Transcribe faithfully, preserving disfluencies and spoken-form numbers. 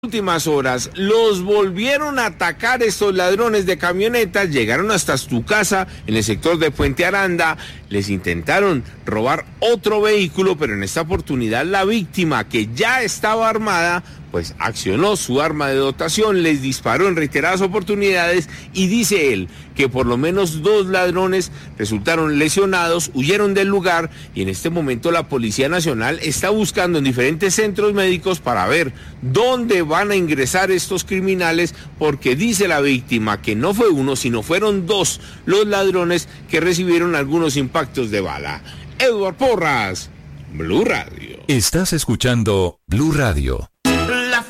Últimas horas los volvieron a atacar estos ladrones de camionetas, llegaron hasta tu casa en el sector de Puente Aranda, les intentaron robar otro vehículo, pero en esta oportunidad la víctima, que ya estaba armada, pues accionó su arma de dotación, les disparó en reiteradas oportunidades y dice él que por lo menos dos ladrones resultaron lesionados, huyeron del lugar y en este momento la Policía Nacional está buscando en diferentes centros médicos para ver dónde van a ingresar estos criminales, porque dice la víctima que no fue uno, sino fueron dos los ladrones que recibieron algunos impactos de bala. Edward Porras, Blue Radio. Estás escuchando Blue Radio.